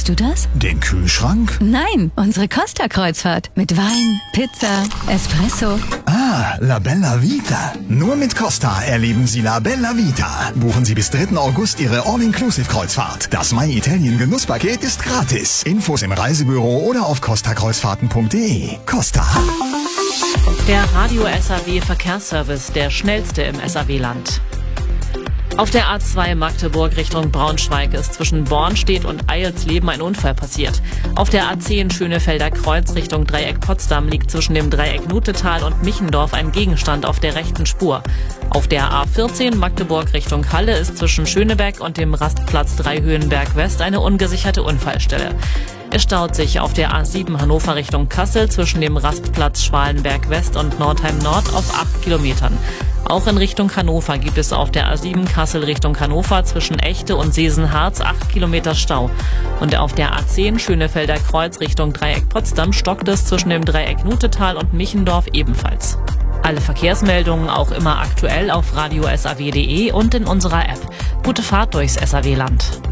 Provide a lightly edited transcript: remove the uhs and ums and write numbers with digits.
Siehst du das? Den Kühlschrank? Nein, unsere Costa-Kreuzfahrt. Mit Wein, Pizza, Espresso. Ah, La Bella Vita. Nur mit Costa erleben Sie La Bella Vita. Buchen Sie bis 3. August Ihre All-Inclusive-Kreuzfahrt. Das My Italien Genusspaket ist gratis. Infos im Reisebüro oder auf costakreuzfahrten.de. Costa. Der Radio SAW Verkehrsservice, der schnellste im SAW-Land. Auf der A2 Magdeburg Richtung Braunschweig ist zwischen Bornstedt und Eilsleben ein Unfall passiert. Auf der A10 Schönefelder Kreuz Richtung Dreieck Potsdam liegt zwischen dem Dreieck Nutetal und Michendorf ein Gegenstand auf der rechten Spur. Auf der A14 Magdeburg Richtung Halle ist zwischen Schönebeck und dem Rastplatz Dreihöhenberg West eine ungesicherte Unfallstelle. Es staut sich auf der A7 Hannover Richtung Kassel zwischen dem Rastplatz Schwalenberg West und Nordheim Nord auf 8 Kilometern. Auch in Richtung Hannover gibt es auf der A7 Kassel Richtung Hannover zwischen Echte und Seesen-Harz 8 Kilometer Stau. Und auf der A10 Schönefelder Kreuz Richtung Dreieck Potsdam stockt es zwischen dem Dreieck Nutetal und Michendorf ebenfalls. Alle Verkehrsmeldungen auch immer aktuell auf radiosaw.de und in unserer App. Gute Fahrt durchs SAW-Land.